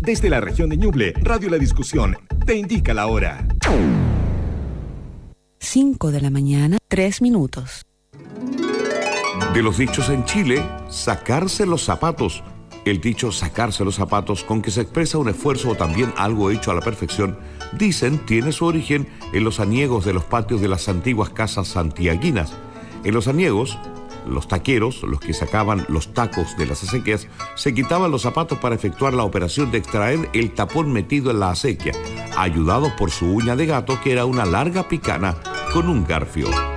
Desde la región de Ñuble, Radio La Discusión te indica la hora. 5 de la mañana, 3 minutos. De los dichos en Chile, sacarse los zapatos. El dicho sacarse los zapatos, con que se expresa un esfuerzo o también algo hecho a la perfección, dicen tiene su origen en los aniegos de los patios de las antiguas casas santiaguinas. En los aniegos, los taqueros, los que sacaban los tacos de las acequias, se quitaban los zapatos para efectuar la operación de extraer el tapón metido en la acequia, ayudados por su uña de gato, que era una larga picana con un garfio.